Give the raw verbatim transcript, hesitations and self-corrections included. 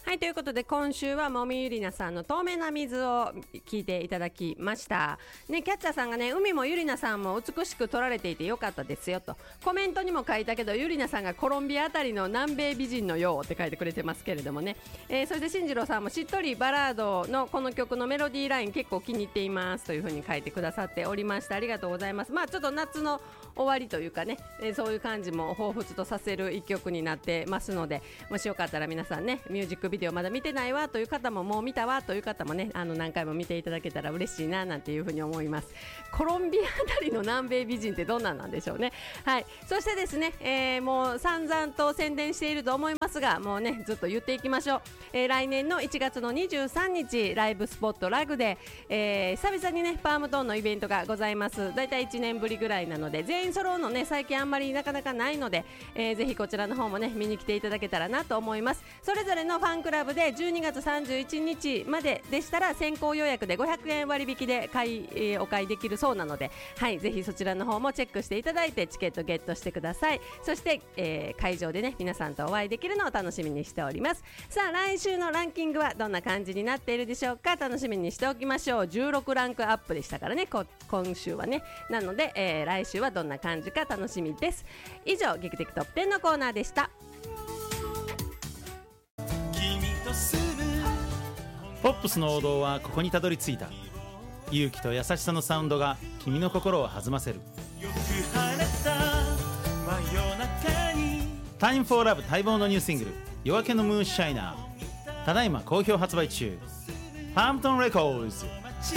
はい、ということで今週はもみゆりなさんの透明な水を聞いていただきましたね。キャッチャーさんがね、海もゆりなさんも美しく撮られていてよかったですよとコメントにも書いたけど、ゆりなさんがコロンビアあたりの南米美人のようって書いてくれてますけれどもね、えー、そして進次郎さんもしっとりバラードのこの曲のメロディーライン結構気に入っていますという風に書いてくださっておりました。ありがとうございます。まあちょっと夏の終わりというかね、えー、そういう感じも彷彿とさせる一曲になってますので、もしよかったら皆さんね、ミュージックビデオまだ見てないわという方も、もう見たわという方もね、あの何回も見ていただけたら嬉しいななんていうふうに思います。コロンビアあたりの南米美人ってどんなんなんでしょうね。はい、そしてですね、えー、もう散々と宣伝していると思いますが、もうねずっと言っていきましょう。えー、来年のいちがつのにじゅうさんにちライブスポットラグで、えー、久々にねパームトーンのイベントがございます。だいたいいちねんぶりぐらいなので、全員揃うのね最近あんまりなかなかないので、えー、ぜひこちらの方もね見に来ていただけたらなと思います。それぞれのファンクラブでじゅうにがつさんじゅういちにちまででしたら先行予約でごひゃくえん割引で買い、えー、お買いできるそうなので、はい、ぜひそちらの方もチェックしていただいてチケットゲットしてください。そして、えー、会場でね皆さんとお会いできるのを楽しみにしております。さあ来週のランキングはどんな感じになっているでしょうか。楽しみにしておきましょう。じゅうろくランクアップでしたからね、こ今週はね。なので、えー、来週はどんな感じか楽しみです。以上劇的トップじゅうのコーナーでした。 ポップスの王道はここにたどり着いた。勇気と優しさのサウンドが君の心を弾ませる。Time for Love 待望のニューシングル夜明けのムーンシャイナー、ただいま好評発売中。パームトンレコーズ。